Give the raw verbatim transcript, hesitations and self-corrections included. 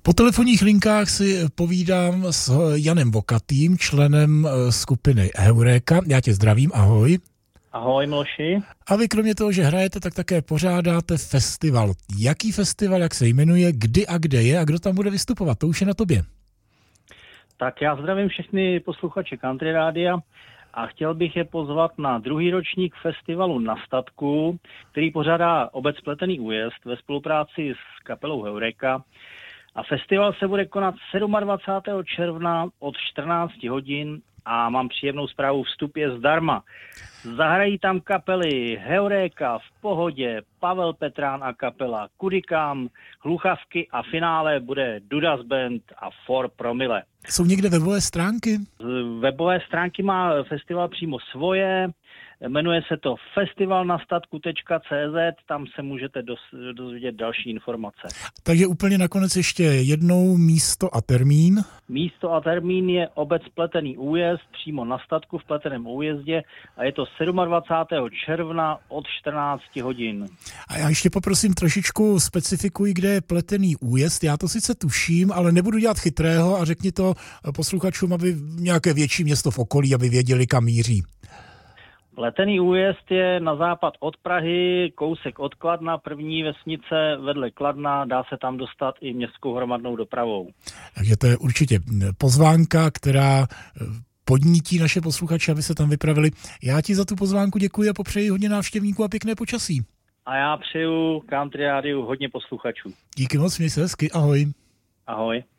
Po telefonních linkách si povídám s Janem Vokatým, členem skupiny Heureka. Já tě zdravím, ahoj. Ahoj, Miloši. A vy kromě toho, že hrajete, tak také pořádáte festival. Jaký festival, jak se jmenuje, kdy a kde je a kdo tam bude vystupovat? To už je na tobě. Tak já zdravím všechny posluchače Country Rádia a chtěl bych je pozvat na druhý ročník festivalu Na statku, který pořádá obec Pletený Újezd ve spolupráci s kapelou Heureka. A festival se bude konat dvacátého sedmého června od čtrnáct hodin a mám příjemnou zprávu, vstup je zdarma. Zahrají tam kapely Heureka, V pohodě, Pavel Petrán a kapela Kudikám, Hluchavky a finále bude Dudas Band a For Promile. Jsou někde webové stránky? Webové stránky má festival přímo svoje, jmenuje se to festivalnastatku tečka cé zet, tam se můžete dozvědět další informace. Takže úplně nakonec ještě jednou místo a termín. Místo a termín je obec Pletený Újezd, přímo na statku v Pleteném Újezdě a je to dvacátého sedmého června od čtrnáct hodin. A já ještě poprosím trošičku specifikuj, kde je Pletený Újezd. Já to sice tuším, ale nebudu dělat chytrého a řekni to posluchačům, aby nějaké větší město v okolí, aby věděli, kam míří. Pletený Újezd je na západ od Prahy, kousek od Kladna, první vesnice vedle Kladna, dá se tam dostat i městskou hromadnou dopravou. Takže to je určitě pozvánka, která podnítí naše posluchače, aby se tam vypravili. Já ti za tu pozvánku děkuji a popřeji hodně návštěvníků a pěkné počasí. A já přeju Country Rádiu hodně posluchačů. Díky moc, měj se hezky, ahoj. Ahoj.